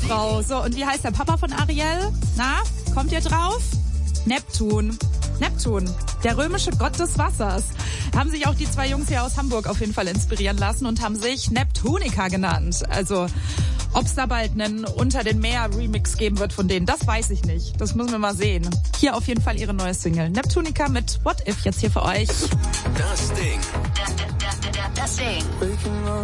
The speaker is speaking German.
Frau. So, und wie heißt der Papa von Ariel? Na, kommt ihr drauf? Neptun. Neptun, der römische Gott des Wassers. Haben sich auch die zwei Jungs hier aus Hamburg auf jeden Fall inspirieren lassen und haben sich Neptunica genannt. Also, ob es da bald einen Unter den Meer-Remix geben wird von denen, das weiß ich nicht. Das müssen wir mal sehen. Hier auf jeden Fall ihre neue Single. Neptunica mit What If jetzt hier für euch. Das Ding. Das Ding.